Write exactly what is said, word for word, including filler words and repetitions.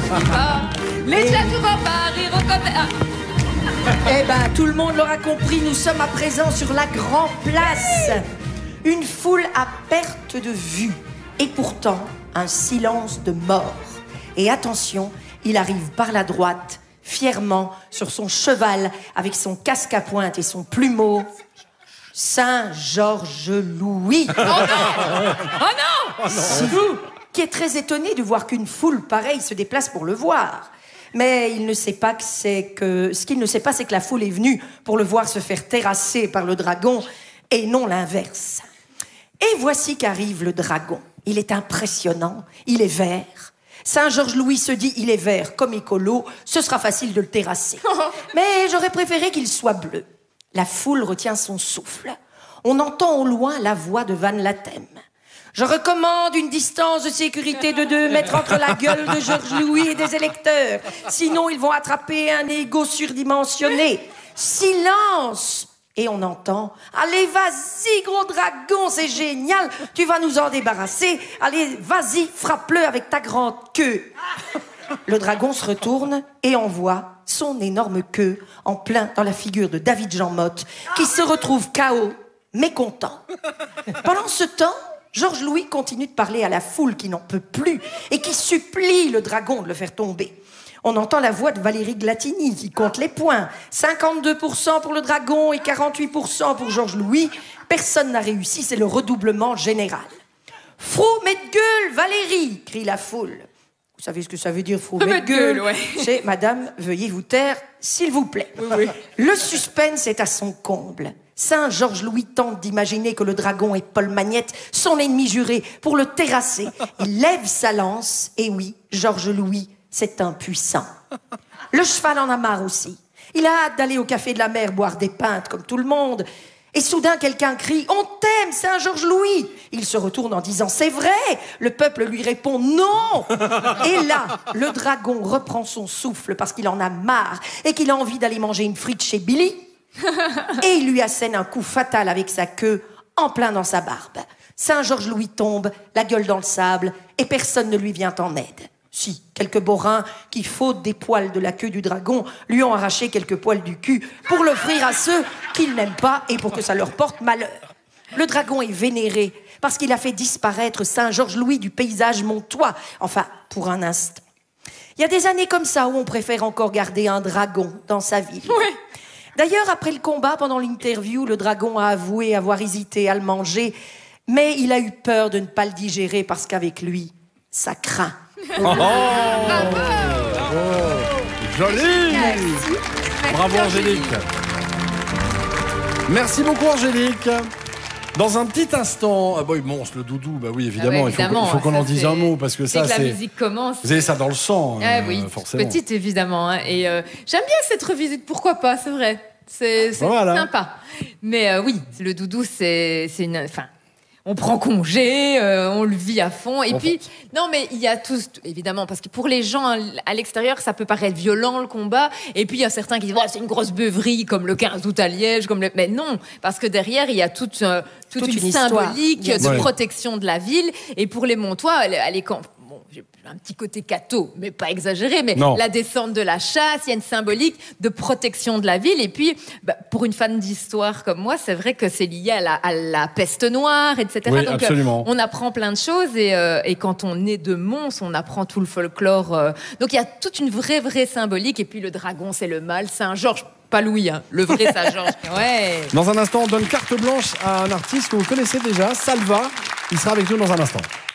Les châteaux en Paris reconnaissent. Eh ben, tout le monde l'aura compris, nous sommes à présent sur la Grand Place. Une foule à perte de vue. Et pourtant, un silence de mort. Et attention, il arrive par la droite, fièrement, sur son cheval, avec son casque à pointe et son plumeau. Saint-Georges-Louis. Oh non! Oh non! Si, qui est très étonné de voir qu'une foule pareille se déplace pour le voir. Mais il ne sait pas que c'est que... Ce qu'il ne sait pas, c'est que la foule est venue pour le voir se faire terrasser par le dragon, et non l'inverse. Et voici qu'arrive le dragon. Il est impressionnant, il est vert. Saint-Georges-Louis se dit, il est vert comme écolo, ce sera facile de le terrasser. Mais j'aurais préféré qu'il soit bleu. La foule retient son souffle. On entend au loin la voix de Van Latem. Je recommande une distance de sécurité de deux mètres entre la gueule de Georges-Louis et des électeurs. Sinon, ils vont attraper un égo surdimensionné. Silence! Et on entend « Allez, vas-y, gros dragon, c'est génial, tu vas nous en débarrasser. Allez, vas-y, frappe-le avec ta grande queue. » Le dragon se retourne et on voit son énorme queue en plein dans la figure de David Jean Motte, qui se retrouve K O, mécontent. Pendant ce temps, Georges-Louis continue de parler à la foule qui n'en peut plus et qui supplie le dragon de le faire tomber. On entend la voix de Valérie Glatini qui compte les points. cinquante-deux pour cent pour le dragon et quarante-huit pour cent pour Georges-Louis. Personne n'a réussi, c'est le redoublement général. « Frou, mette gueule, Valérie !» crie la foule. Vous savez ce que ça veut dire, frou, mette gueule, ouais. C'est « Madame, veuillez vous taire, s'il vous plaît. Oui, oui. » Le suspense est à son comble. Saint-Georges-Louis tente d'imaginer que le dragon est Paul Magnette, son ennemi juré, pour le terrasser. Il lève sa lance, et oui, Georges-Louis, c'est impuissant. Le cheval en a marre aussi. Il a hâte d'aller au café de la mer boire des pintes comme tout le monde. Et soudain, quelqu'un crie « On t'aime, Saint-Georges-Louis !» Il se retourne en disant « C'est vrai !» Le peuple lui répond « Non !» Et là, le dragon reprend son souffle parce qu'il en a marre et qu'il a envie d'aller manger une frite chez Billy. Et il lui assène un coup fatal avec sa queue en plein dans sa barbe. Saint-Georges-Louis tombe, la gueule dans le sable, et personne ne lui vient en aide. Si, quelques borains qui, faute des poils de la queue du dragon, lui ont arraché quelques poils du cul pour l'offrir à ceux qu'il n'aime pas et pour que ça leur porte malheur. Le dragon est vénéré parce qu'il a fait disparaître Saint-Georges-Louis du paysage montois, enfin, pour un instant. Il y a des années comme ça où on préfère encore garder un dragon dans sa ville. Ouais. D'ailleurs, après le combat, pendant l'interview, le dragon a avoué avoir hésité à le manger, mais il a eu peur de ne pas le digérer parce qu'avec lui, ça craint. Oh, oh, joli. Merci. Bravo Angélique. Merci beaucoup Angélique. Dans un petit instant, ah bah, bon, le doudou, bah oui évidemment, Ah ouais, évidemment, il faut, il faut qu'on ça, en dise un mot parce que dès ça que la c'est. musique commence. Vous avez ça dans le sang, Ah euh, oui, forcément. petite évidemment. Hein. Et euh, j'aime bien cette revisite, pourquoi pas, c'est vrai. C'est c'est Voilà. sympa. Mais euh, oui, le doudou, c'est c'est une. Enfin, on prend congé, euh, on le vit à fond. Et Enfin. puis, non, mais il y a tous, évidemment, parce que pour les gens à l'extérieur, ça peut paraître violent le combat. Et puis il y a certains qui disent, oh, c'est une grosse beuverie, comme le quinze août à Liège, comme le. Mais non, parce que derrière, il y a toute, euh, toute, Toute une, une histoire. symbolique Bien de sûr. protection de la ville. Et pour les Montois, elle, elle est quand. Bon, j'ai un petit côté catho, mais pas exagéré, mais Non. la descente de la chasse, il y a une symbolique de protection de la ville. Et puis, bah, pour une fan d'histoire comme moi, c'est vrai que c'est lié à la, à la peste noire, et cetera. Oui, Donc, absolument. euh, on apprend plein de choses et, euh, et quand on est de Mons, on apprend tout le folklore. euh. Donc, il y a toute une vraie, vraie symbolique. Et puis, le dragon, c'est le mal. Saint-Georges, pas Louis, hein, le vrai Saint-Georges. Ouais. Dans un instant, on donne carte blanche à un artiste que vous connaissez déjà, Salva. Il sera avec nous dans un instant.